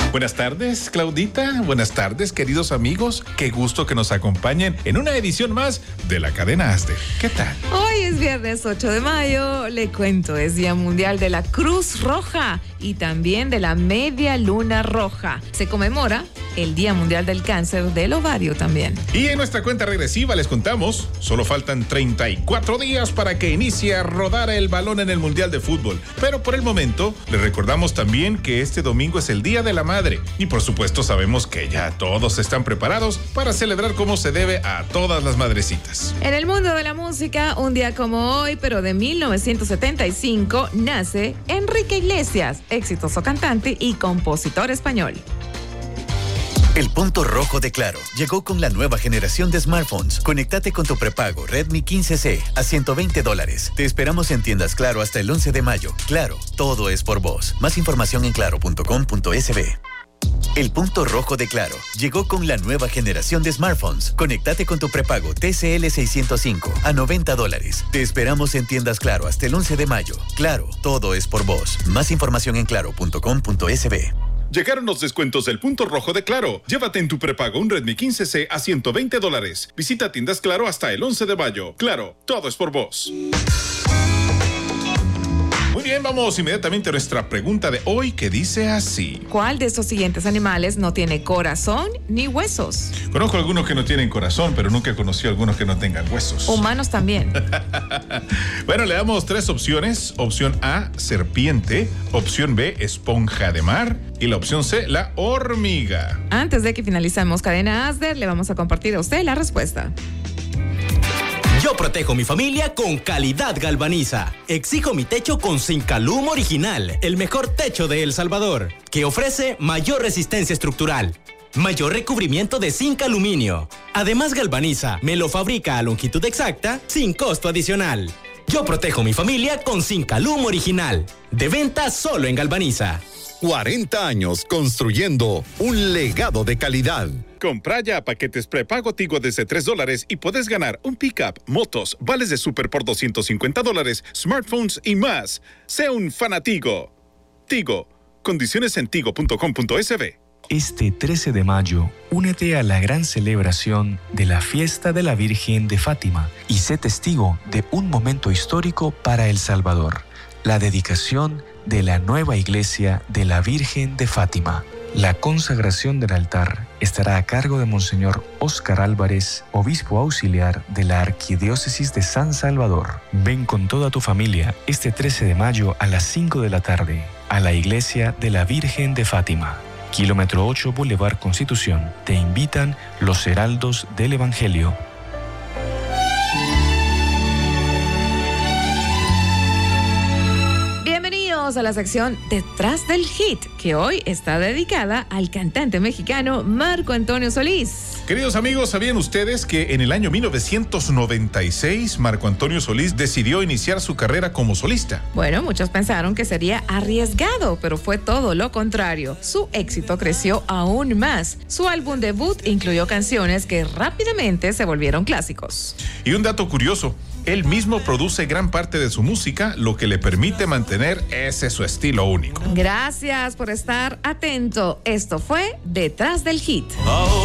Buenas tardes, Claudita. Buenas tardes, queridos amigos. Qué gusto que nos acompañen en una edición más de la cadena ASDE. ¿Qué tal? Hoy es viernes 8 de mayo. Le cuento, es Día Mundial de la Cruz Roja y también de la Media Luna Roja. Se conmemora el Día Mundial del Cáncer del Ovario también. Y en nuestra cuenta regresiva les contamos, solo faltan 34 días para que inicie a rodar el balón en el Mundial de Fútbol. Pero por el momento, les recordamos también que este domingo es el Día de la Madre. Y por supuesto sabemos que ya todos están preparados para celebrar como se debe a todas las madrecitas. En el mundo de la música, un día como hoy, pero de 1975, nace Enrique Iglesias, exitoso cantante y compositor español. El punto rojo de Claro llegó con la nueva generación de smartphones. Conéctate con tu prepago Redmi 15C a $120. Te esperamos en tiendas Claro hasta el 11 de mayo. Claro, todo es por vos. Más información en claro.com.sb. El punto rojo de Claro llegó con la nueva generación de smartphones. Conéctate con tu prepago TCL 605 a $90. Te esperamos en tiendas Claro hasta el 11 de mayo. Claro, todo es por vos. Más información en claro.com.sb. Llegaron los descuentos del punto rojo de Claro. Llévate en tu prepago un Redmi 15C a $120. Visita tiendas Claro hasta el 11 de mayo. Claro, todo es por vos. Muy bien, vamos inmediatamente a nuestra pregunta de hoy que dice así. ¿Cuál de estos siguientes animales no tiene corazón ni huesos? Conozco algunos que no tienen corazón, pero nunca conocí a algunos que no tengan huesos. Humanos también. Bueno, le damos 3 opciones. Opción A, serpiente. Opción B, esponja de mar. Y la opción C, la hormiga. Antes de que finalicemos Cadena ASDE, le vamos a compartir a usted la respuesta. Yo protejo mi familia con calidad Galvaniza. Exijo mi techo con Zincalum Original, el mejor techo de El Salvador, que ofrece mayor resistencia estructural, mayor recubrimiento de zinc aluminio. Además, Galvaniza me lo fabrica a longitud exacta sin costo adicional. Yo protejo mi familia con Zincalum Original. De venta solo en Galvaniza. 40 años construyendo un legado de calidad. Compra ya paquetes prepago Tigo desde $3 y puedes ganar un pickup, motos, vales de súper por $250, smartphones y más. Sea un fanatigo. Tigo. Condiciones en tigo.com.sb. Este 13 de mayo, únete a la gran celebración de la fiesta de la Virgen de Fátima y sé testigo de un momento histórico para El Salvador, la dedicación de la nueva iglesia de la Virgen de Fátima. La consagración del altar estará a cargo de Monseñor Óscar Álvarez, obispo auxiliar de la Arquidiócesis de San Salvador. Ven con toda tu familia este 13 de mayo a las 5 de la tarde a la iglesia de la Virgen de Fátima. Kilómetro 8 Boulevard Constitución. Te invitan los heraldos del Evangelio. A la sección Detrás del Hit, que hoy está dedicada al cantante mexicano Marco Antonio Solís. Queridos amigos, ¿sabían ustedes que en el año 1996 Marco Antonio Solís decidió iniciar su carrera como solista? Bueno, muchos pensaron que sería arriesgado, pero fue todo lo contrario. Su éxito creció aún más. Su álbum debut incluyó canciones que rápidamente se volvieron clásicos. Y un dato curioso, él mismo produce gran parte de su música, lo que le permite mantener ese su estilo único. Gracias por estar atento. Esto fue Detrás del Hit.